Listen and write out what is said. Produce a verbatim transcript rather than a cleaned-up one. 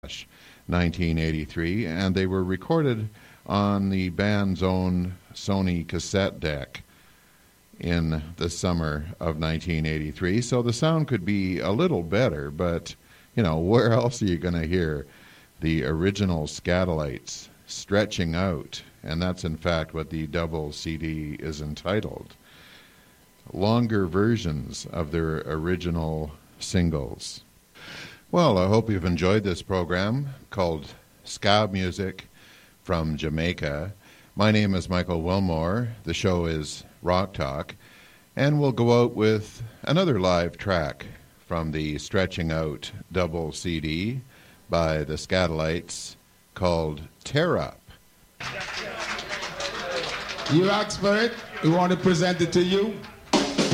nineteen eighty-three, and they were recorded on the band's own Sony cassette deck in the summer of nineteen eighty-three. So the sound could be a little better, but, you know, where else are you going to hear the original Skatalites stretching out? And that's, in fact, what the double C D is entitled. Longer versions of their original singles. Well, I hope you've enjoyed this program called Ska Music from Jamaica. My name is Michael Wilmore. The show is Rock Talk. And we'll go out with another live track from the Stretching Out double C D by the Skatalites called Tear Up. You asked for it. We want to present it to you.